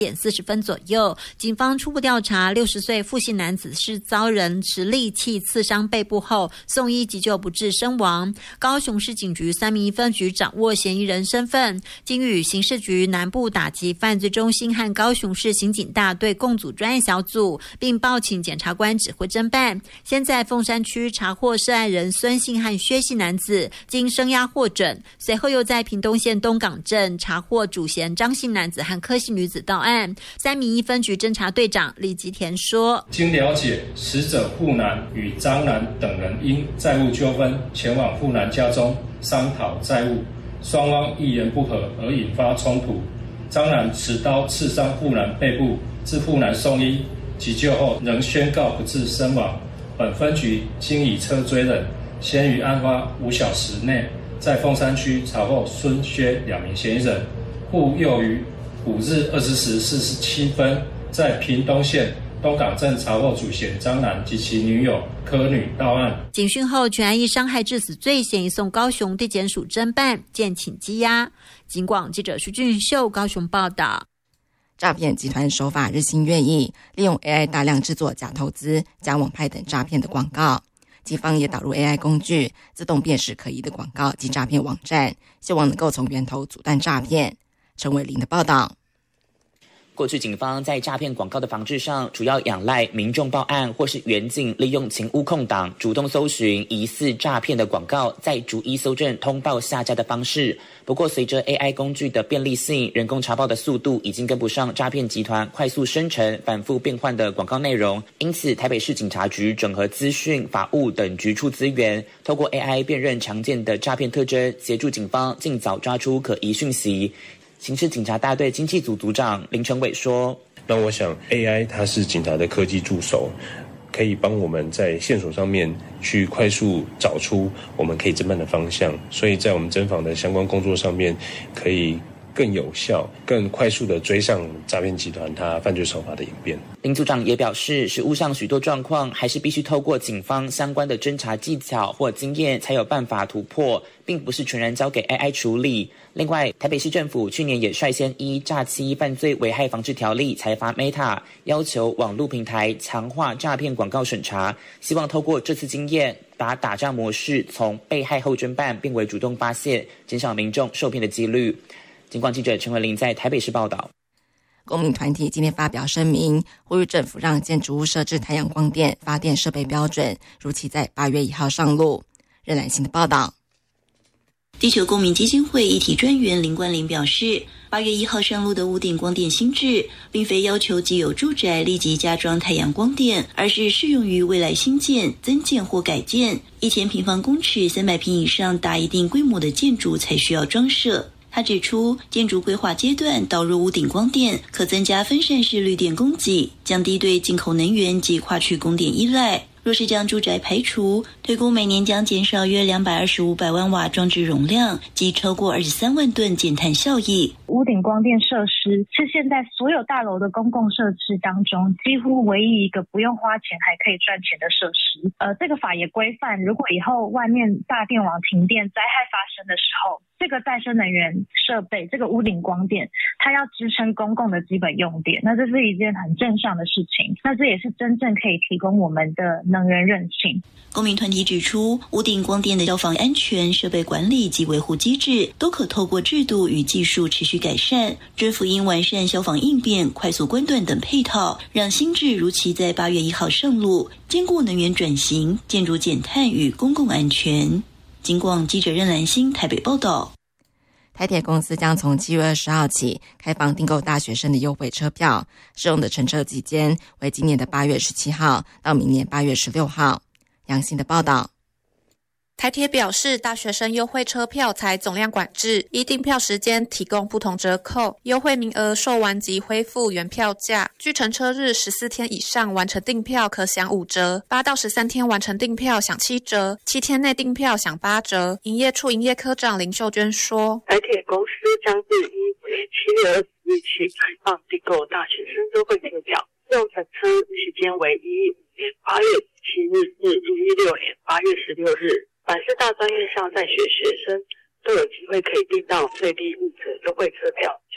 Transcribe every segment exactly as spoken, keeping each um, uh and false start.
点四十分左右，警方初步调查，六十岁傅姓男子是遭人持利器刺伤背部后送医急救不治身亡。高雄市警局三民一分局掌握嫌疑人身份，经与刑事局南部打击犯罪中心和高雄市刑警大队共组专案小组，并报请检察官指挥侦办。先在凤山区查获涉案人孙姓和薛姓男子，经声押获准，随后又在屏东县东港镇查获主嫌张姓男子和柯姓女子到案。三民一分局侦查队长李吉田说， 经了解，死者傅男与张男等人因债务纠纷前往傅男家中商讨债务，双方一言不合而引发冲突。张男持刀刺伤傅男背部，致傅男送医急救后仍宣告不治身亡。本分局经以车追人，先于案发五小时内在凤山区查获孙薛两名嫌疑人，护诱于五日二十时四十七分，在屏东县东港镇查获主嫌张男及其女友柯女到案。 警讯后，全案以伤害致死罪嫌疑送高雄地检署侦办，建请羁押。警广记者徐俊秀高雄报道。 诈骗集团手法日新月异，利用 A I 大量制作假投资、假网拍等诈骗的广告。警方也导入 A I 工具，自动辨识可疑的广告及诈骗网站，希望能够从源头阻断诈骗。陈伟林的报道。 过去警方在诈骗广告的防治上，主要仰赖民众报案或是员警利用勤务空档主动搜寻疑似诈骗的广告，再逐一搜证通报下架的方式。不过随着 A I 工具的便利性，人工查报的速度已经跟不上诈骗集团快速生成、反复变换的广告内容，因此台北市警察局整合资讯、法务等局处资源，透过 A I 辨认常见的诈骗特征，协助警方尽早抓出可疑讯息。刑事警察大队经济组组长林成伟说， 那我想 A I 它是警察的科技助手，可以帮我们在线索上面去快速找出我们可以侦办的方向，所以在我们侦防的相关工作上面可以更有效、更快速地追上诈骗集团它犯罪手法的演变。 林组长也表示，实务上许多状况还是必须透过警方相关的侦查技巧或经验才有办法突破，并不是全然交给 A I 处理。另外，台北市政府去年也率先依诈欺犯罪危害防治条例裁罚 Meta， 要求网络平台强化诈骗广告审查，希望透过这次经验，把打诈模式从被害后侦办变为主动发现，减少民众受骗的几率。警广记者陈文玲在台北市报道。 公民团体今天发表声明，呼吁政府让建筑物设置太阳光电发电设备标准，如期在八月一号上路。任兰心的报道。 地球公民基金会议体专员林冠霖表示，八月一号上路的屋顶光电新制，并非要求既有住宅立即加装太阳光电，而是适用于未来新建、增建或改建一千平方公尺、三百平以上达一定规模的建筑才需要装设。他指出，建筑规划阶段导入屋顶光电，可增加分散式绿电供给，降低对进口能源及跨区供电依赖。若是将住宅排除，推估每年将减少约两百二十五百万瓦装置容量，及超过二十三万吨减碳效益。 屋顶光电设施是现在所有大楼的公共设施当中几乎唯一一个不用花钱还可以赚钱的设施。呃，这个法也规范，如果以后外面大电网停电灾害发生的时候，这个再生能源设备，这个屋顶光电，它要支撑公共的基本用电，那这是一件很正向的事情。那这也是真正可以提供我们的能源韧性。 公民团体指出，屋顶光电的消防安全、设备管理及维护机制，都可透过制度与技术持续改善。政府应完善消防应变、快速关断等配套，让新制如期在八月一号上路，兼顾能源转型、建筑减碳与公共安全。警广记者任兰心台北报道。 台铁公司将从七月二十号起开放订购大学生的优惠车票，适用的乘车期间为今年的八月十七号到明年八月十六号。杨欣的报道。 台铁表示，大学生优惠车票采总量管制，依订票时间提供不同折扣，优惠名额售完即恢复原票价。据乘车日十四天以上完成订票可享五折，八到十三天完成订票享七折，七天内订票享八折。营业处营业科长林秀娟说， 台铁公司将自一为七月二十日起开放订购大学生优惠车票，用乘车时间为一五年八月七日至一一六年八月十六日。凡是大专院校在学学生都有机会可以订到最低五折优惠车票。据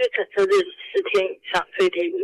续乘车日十天以上，所以得